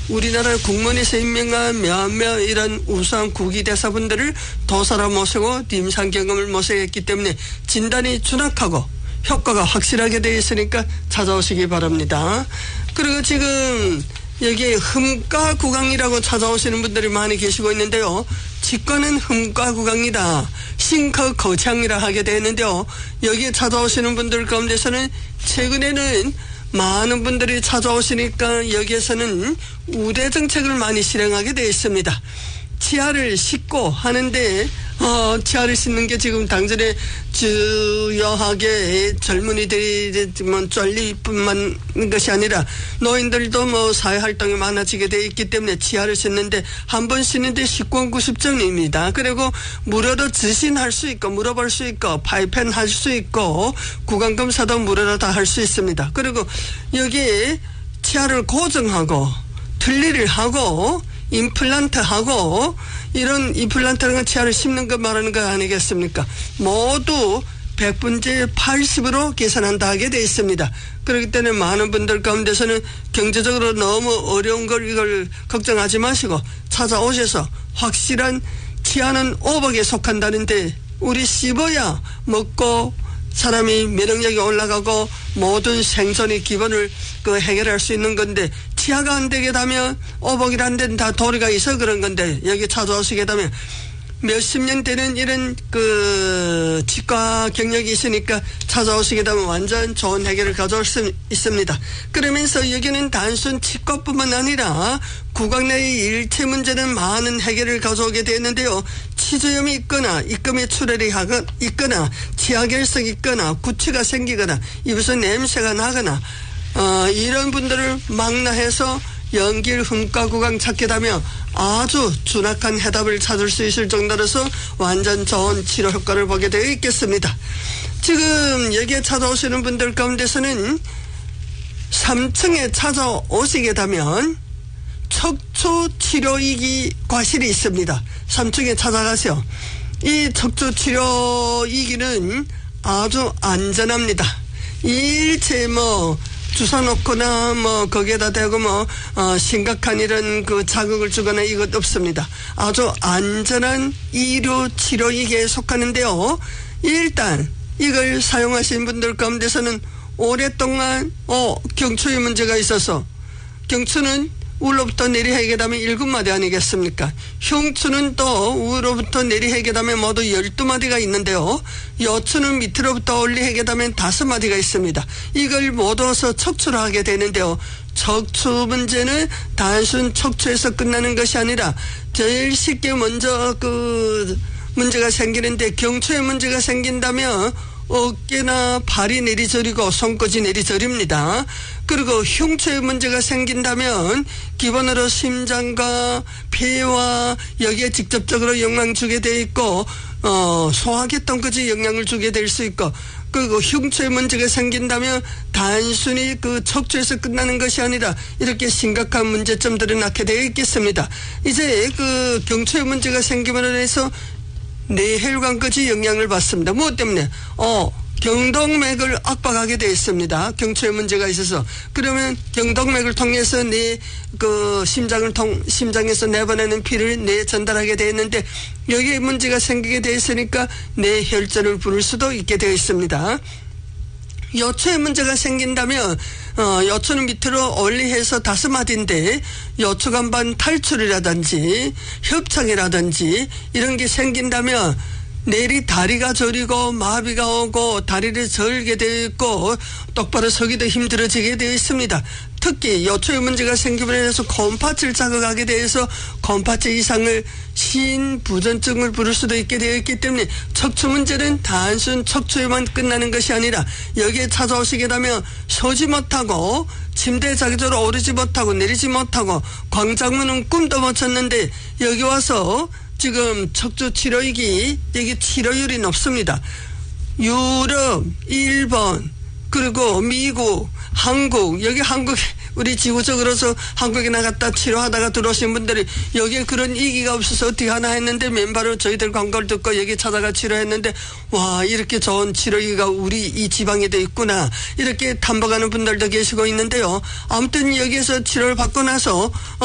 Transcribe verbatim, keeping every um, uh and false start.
우리나라 국문에서 임명한 몇몇 이런 우수한 국위대사분들을 도사라 모시고 임상경험을 모셔했기 때문에 진단이 준확하고 효과가 확실하게 되어 있으니까 찾아오시기 바랍니다. 그리고 지금 여기 흠가 구강이라고 찾아오시는 분들이 많이 계시고 있는데요. 치과는 흠가 구강이다. 싱커 거창이라 하게 되는데요. 여기에 찾아오시는 분들 가운데서는 최근에는 많은 분들이 찾아오시니까 여기에서는 우대 정책을 많이 실행하게 되어 있습니다. 치아를 씻고 하는데 어, 치아를 씻는 게 지금 당전에 주요하게 젊은이들이 뭐 쫄리뿐만 것이 아니라 노인들도 뭐 사회활동이 많아지게 되어 있기 때문에 치아를 씻는데 한 번 씻는데 십구 원 구십 전입니다. 그리고 무료로 지신할 수 있고 물어볼 수 있고 파이펜 할 수 있고 구강검사도 무료로 다 할 수 있습니다. 그리고 여기 치아를 고정하고 틀니를 하고 임플란트 하고 이런 임플란트라는 건 치아를 씹는 거 말하는 거 아니겠습니까? 모두 백 분의 팔십으로 계산한다 하게 되어 있습니다. 그렇기 때문에 많은 분들 가운데서는 경제적으로 너무 어려운 걸 이걸 걱정하지 마시고 찾아오셔서 확실한 치아는 오복에 속한다는데 우리 씹어야 먹고 사람이 면역력이 올라가고 모든 생존의 기본을 그 해결할 수 있는 건데 치아가 안 되게 되면 오복이란 데는 다 도리가 있어 그런 건데 여기 찾아오시게 되면 몇십 년 되는 이런 그 치과 경력이 있으니까 찾아오시게 되면 완전 좋은 해결을 가져올 수 있습니다. 그러면서 여기는 단순 치과뿐만 아니라 구강 내의 일체 문제는 많은 해결을 가져오게 되는데요. 치주염이 있거나 입금이 출혈이 있거나 치아결석이 있거나 구취가 생기거나 입에서 냄새가 나거나 어, 이런 분들을 망라해서 연길 흠가 구강 찾게 되면 아주 준확한 해답을 찾을 수 있을 정도로서 완전 좋은 치료 효과를 보게 되어 있겠습니다. 지금 여기에 찾아오시는 분들 가운데서는 삼 층에 찾아오시게 되면 척추 치료이기 과실이 있습니다. 삼 층에 찾아가세요. 이 척추 치료이기는 아주 안전합니다. 일체 뭐 주사 놓거나 뭐 거기에다 대고 뭐 어, 심각한 이런 그 자극을 주거나 이것 없습니다. 아주 안전한 의료 치료이기에 속하는데요. 일단 이걸 사용하신 분들 가운데서는 오랫동안 어 경추에 문제가 있어서 경추는 우로부터 내리하게 되면 일곱 마디 아니겠습니까? 흉추는 또 위로부터 내리하게 되면 모두 열두 마디가 있는데요. 여추는 밑으로부터 올리하게 되면 다섯 마디가 있습니다. 이걸 모두서 척추를 하게 되는데요. 척추 문제는 단순 척추에서 끝나는 것이 아니라 제일 쉽게 먼저 그 문제가 생기는데 경추에 문제가 생긴다면 어깨나 발이 내리저리고 손끝이 내리저립니다. 그리고 흉추에 문제가 생긴다면 기본으로 심장과 폐와 여기에 직접적으로 영향을 주게 돼 있고 어, 소화계통까지 영향을 주게 될 수 있고 그리고 흉추에 문제가 생긴다면 단순히 그 척추에서 끝나는 것이 아니라 이렇게 심각한 문제점들이 낳게 되어 있겠습니다. 이제 그 경추에 문제가 생기므로 해서 뇌혈관까지 영향을 받습니다. 무엇 때문에? 어, 경동맥을 압박하게 되어 있습니다. 경추에 문제가 있어서. 그러면 경동맥을 통해서 뇌, 그, 심장을 통, 심장에서 내보내는 피를 뇌에 전달하게 되어 있는데, 여기에 문제가 생기게 되어 있으니까 뇌혈전을 부를 수도 있게 되어 있습니다. 여추에 문제가 생긴다면 어, 여추는 밑으로 올리해서 다섯 마디인데 여추간반 탈출이라든지 협착이라든지 이런 게 생긴다면 내리 다리가 저리고 마비가 오고 다리를 절게 되어 있고 똑바로 서기도 힘들어지게 되어 있습니다. 특히 여추에 문제가 생기면 해서 곰파츠를 자극하게 되어서 곰파츠 이상을 신부전증을 부를 수도 있게 되어 있기 때문에 척추 문제는 단순 척추에만 끝나는 것이 아니라 여기에 찾아오시게 되면 서지 못하고 침대에 자기적으로 오르지 못하고 내리지 못하고 광장문은 꿈도 못 쳤는데 여기 와서 지금 척추 치료이기 여기 치료율이 높습니다. 유럽, 일본 그리고 미국, 한국 여기 한국 우리 지구적으로서 한국에 나갔다 치료하다가 들어오신 분들이 여기에 그런 이기가 없어서 어떻게 하나 했는데 맨바로 저희들 광고를 듣고 여기 찾아가 치료했는데 와 이렇게 좋은 치료기가 우리 이 지방에도 있구나 이렇게 탐복하는 분들도 계시고 있는데요. 아무튼 여기에서 치료를 받고 나서